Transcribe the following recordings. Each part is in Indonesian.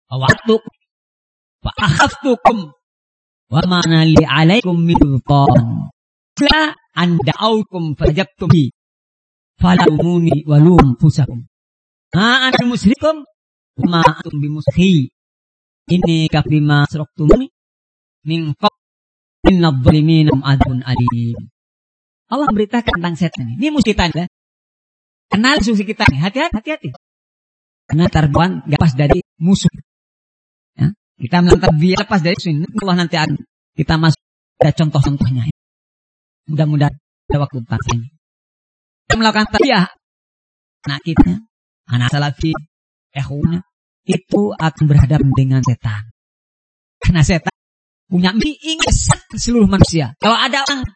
Wa'atukum wa akhaftukum wa ma'ana li 'alaikum min sultan. La anda'aukum fajabtum bi falumuni walum fusakum. Ma ana musyrikum ma antum bimuskhi. Ini kafima asraktumuni min qabl innadh dhalimina adun alim. Allah beritakan tentang setan ini. Ini musuh kita ya. Kenal musuh kita nih. Hati-hati. Karena tarbuan gak pas dari musuh. Ya. Kita melantar dia lepas dari musuh. Allah nanti akan kita masuk ada contoh-contohnya. Mudah-mudahan ada waktu tentang ini. Kita melakukan tarbiyah anak kita, anak salafi, ikhwan, itu akan berhadapan dengan setan. Karena setan punya misi seluruh manusia. Kalau ada orang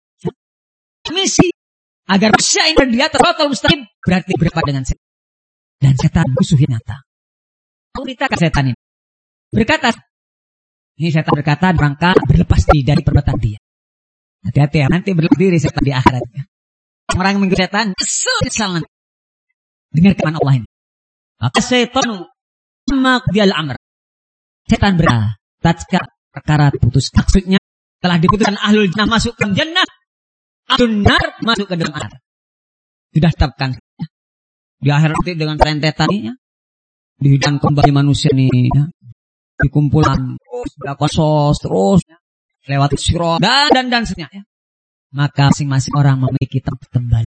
misi agar manusia ini di atas total mustaqim, berarti berhadapan dengan setan. Dan setan musuh nyata. Kalau kita setan ini berkata, ini setan berkata rangka berlepas diri dari perbuatan dia. Hati-hati ya, nanti berlepas diri setan di akhirat. Orang yang mengikuti setan kesal nanti. Dengar firman Allah ini. Maka setan maqdiyal amr. Setan berkata, tatkala perkara putus, maksudnya telah diputuskan ahlul jannah masuk ke jannah, ahlun nar masuk ke dalam nar. Sudah tetapkan. Di akhirat nanti dengan rentetan ini ya. Dihidang kembali manusia ini ya. Dikumpulan terus, dakosos terus ya. Lewat sirat dan seterusnya ya. Maka masing-masing orang memiliki tempat kembali.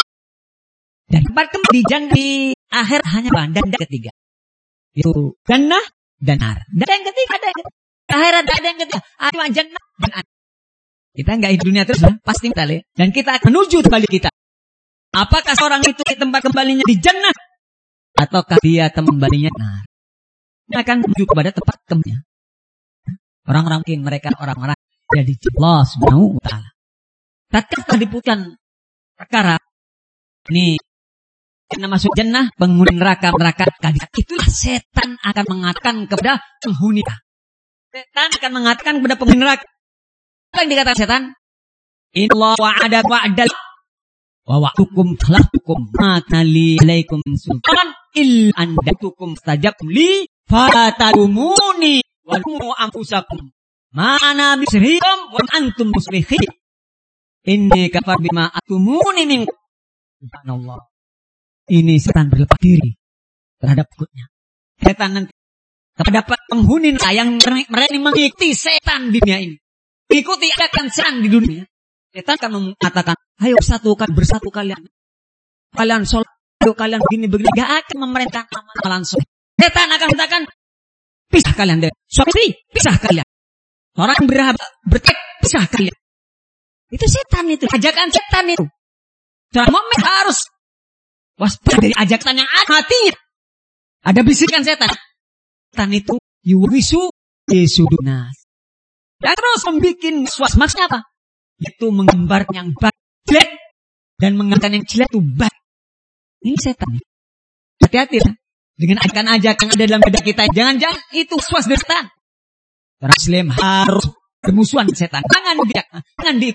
Dan tempat kembali di akhir hanya dan ketiga. Itu jannah dan nar. Dan yang ketiga ada yang ketiga. Akhirat ada yang ketiga. Ada jannah dan nar. Kita enggak hidup dunia terus lah. Pasti kita lihat. Dan kita akan menuju kembali kita. Apakah seorang itu di tempat kembalinya di jannah? Ataukah dia kembalinya nar? Dia akan menuju kepada tempat kembalinya. Orang-orang mungkin mereka orang-orang jadi Allah Subhanahu wa taala. Tatkala diputuskan perkara ini karena masuk jannah, penghuni neraka itulah setan akan mengatakan kepada penghuni. Setan akan mengatakan kepada penghuni neraka. Apa yang dikatakan setan? Inna wa'ada wa'dal wa wa'tukum khalaqtukum ma kana alaikum sultan il andatukum stajabtum li fatalumuni wa lumu anfusakum ma ana bisrikum wa antum muslihin. Inni kafar bima atumuni min. Subhanallah. Ini setan berlepas diri terhadap ikutnya. Setan nanti terdapat penghuni yang mereka mengikuti setan di dunia ini. Ikuti akan setan di dunia. Setan akan mengatakan, ayo bersatu kalian. Kalian sholat, ayo kalian begini. Gak akan memerintahkan amalan sholat. Setan akan mengatakan, pisah kalian deh. Suami, pisah kalian. Orang bertek, pisah kalian. Itu setan itu. Ajakan setan itu. Seorang mukmin harus waspada dari ajakan yang ada hatinya. Ada bisikan setan. Setan itu yuwisu yesudunas. Dan terus membuat was maksudnya apa? Itu menggambar yang jelek dan mengatakan yang jelek itu baik. Ini setan. Hati-hati lah. Dengan ajakan-ajakan yang ada dalam dada kita. Jangan-jangan itu was dari setan. Orang Muslim harus bermusuhan dengan setan. Jangan di